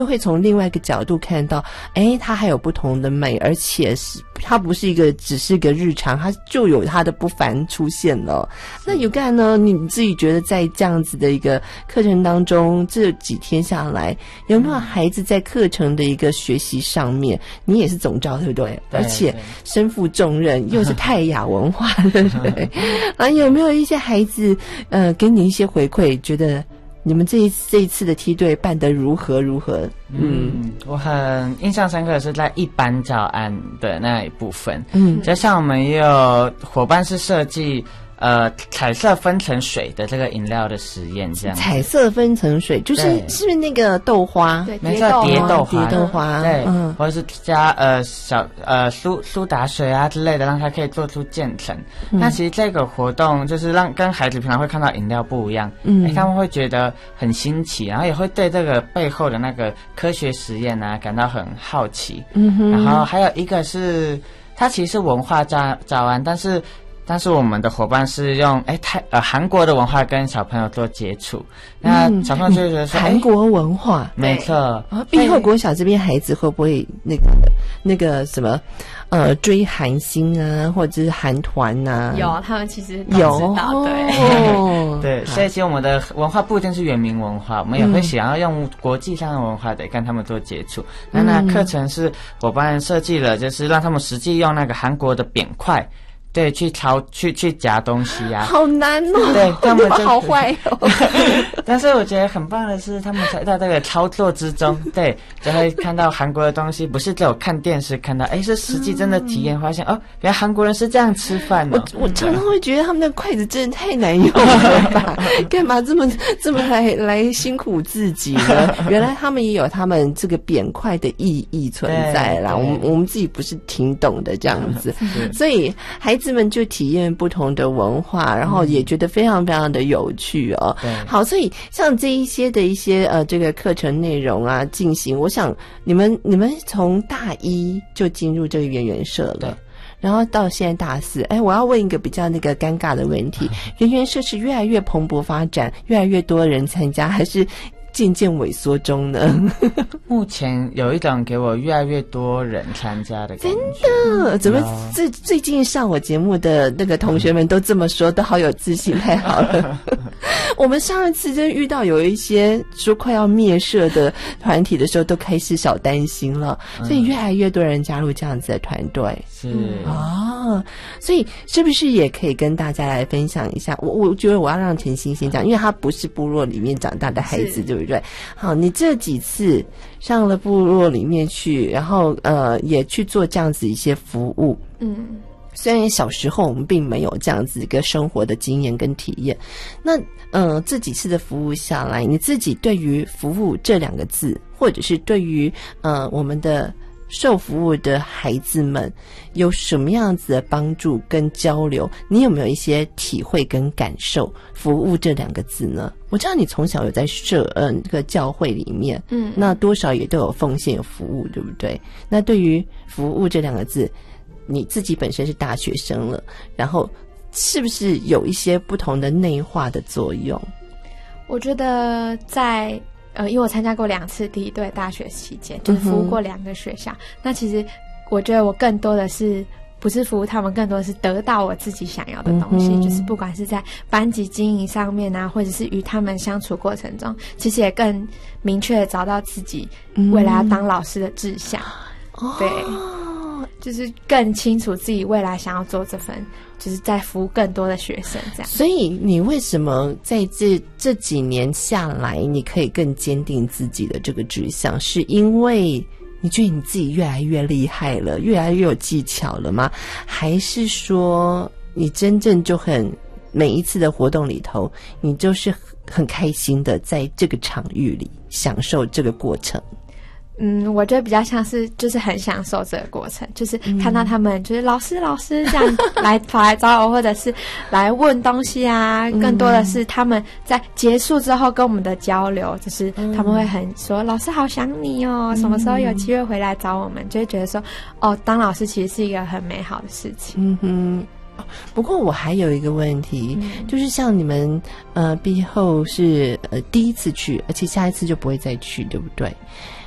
会从另外一个角度看到，它还有不同的美，而且它不是只是一个日常，它就有它的不凡出现了。那有干呢？你自己觉得在这样子的一个课程当中，这几天下来，有没有孩子在课程的一个学习上面，你也是总召对不对？而且身负重任，又是泰雅文化，对不对？啊，有没有一些孩子给你一些回馈，觉得你们这一次的梯队办得如何？ 我很印象深刻的是在一般教案的那一部分，就像我们也有伙伴是设计彩色分层水的这个饮料的实验，这样彩色分层水就是是不是那个豆花？ 对，没错，蝶豆花，对，或者是加苏打水啊之类的，让它可以做出渐层。那其实这个活动就是让跟孩子平常会看到饮料不一样，他们会觉得很新奇，然后也会对这个背后的那个科学实验啊感到很好奇。然后还有一个是它其实是文化教案，但是我们的伙伴是用韩国的文化跟小朋友做接触，那小朋友就会觉得说韩国文化， 没错。 碧后国小这边孩子会不会那个什么追韩星啊，或者是韩团啊？ 有，他们其实都知道，对对，所以其实我们的文化不一定是原民文化，我们也会想要用国际上的文化的跟他们做接触。那课程是伙伴设计了，就是让他们实际用那个韩国的扁块。对，去夹东西啊， 好难哦！ 对，他们好坏哦。 但是我觉得很棒的是，他们在这个操作之中，对，就会看到韩国的东西，不是只有看电视看到，是实际真的体验，发现原来韩国人是这样吃饭的。 我常常会觉得他们的筷子真的太难用了吧？干嘛这么来辛苦自己呢？原来他们也有他们这个扁筷的意义存在啦。我们自己不是挺懂的这样子，所以孩子们就体验不同的文化，然后也觉得非常非常的有趣哦。好，所以像这一些这个课程内容啊进行，我想你们从大一就进入这个圆圆社了。然后到现在大四，我要问一个比较尴尬的问题：圆圆社是越来越蓬勃发展，越来越多人参加，还是渐渐萎缩中呢？ 目前有一种给我越来越多人参加的感觉。 真的？怎么最近上我节目的那个同学们都这么说，都好有自信，太好了。我们上一次真遇到有一些说快要灭社的团体的时候，都开始小担心了，所以越来越多人加入这样子的团队。 是所以是不是也可以跟大家来分享一下？我觉得我要让陈星先讲，因为他不是部落里面长大的孩子，对不对？好，你这几次上了部落里面去，然后也去做这样子一些服务。虽然小时候我们并没有这样子一个生活的经验跟体验，那这几次的服务下来，你自己对于服务这两个字，或者是对于我们的受服务的孩子们有什么样子的帮助跟交流？你有没有一些体会跟感受？服务这两个字呢？我知道你从小有在这个教会里面，那多少也都有奉献有服务，对不对？那对于服务这两个字，你自己本身是大学生了，然后是不是有一些不同的内化的作用？ 我觉得因为我参加过2次梯队，大学期间就是服务过2个学校。那其实我觉得我更多的是不是服务他们，更多的是得到我自己想要的东西，就是不管是在班级经营上面啊，或者是与他们相处过程中，其实也更明确的找到自己未来要当老师的志向。对，就是更清楚自己未来想要做这份，就是在服务更多的学生这样。 所以你为什么在这几年下来，你可以更坚定自己的这个志向？是因为你觉得你自己越来越厉害了，越来越有技巧了吗？还是说你真正就每一次的活动里头，你就是很开心的在这个场域里享受这个过程？ 我觉得比较像是就是很享受这个过程，就是看到他们就是老师这样跑来找我，或者是来问东西啊，更多的是他们在结束之后跟我们的交流，就是他们会很说老师好想你哦，什么时候有机会回来找我们，就会觉得说当老师其实是一个很美好的事情。 不过我还有一个问题，就是像你们毕后是第一次去，而且下一次就不会再去，对不对？